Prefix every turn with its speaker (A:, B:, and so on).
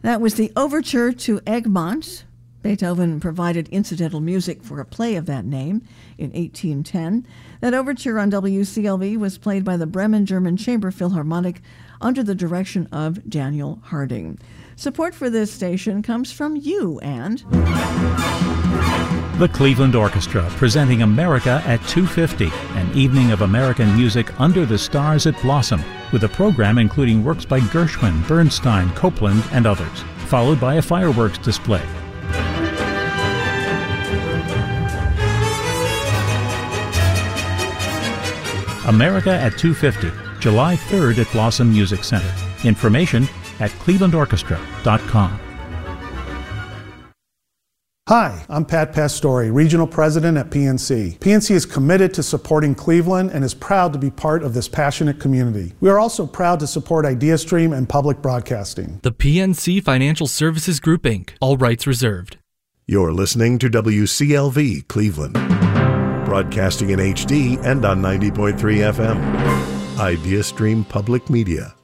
A: That was the overture to Egmont. Beethoven provided incidental music for a play of that name in 1810. That overture on WCLV was played by the Bremen German Chamber Philharmonic under the direction of Daniel Harding. Support for this station comes from you and
B: the Cleveland Orchestra, presenting America at 2:50, an evening of American music under the stars at Blossom, with a program including works by Gershwin, Bernstein, Copland, and others, followed by a fireworks display. America at 2:50, July 3rd at Blossom Music Center. Information at clevelandorchestra.com.
C: Hi, I'm Pat Pastore, Regional President at PNC. PNC is committed to supporting Cleveland and is proud to be part of this passionate community. We are also proud to support IdeaStream and public broadcasting.
D: The PNC Financial Services Group, Inc., all rights reserved.
E: You're listening to WCLV Cleveland, broadcasting in HD and on 90.3 FM. IdeaStream Public Media.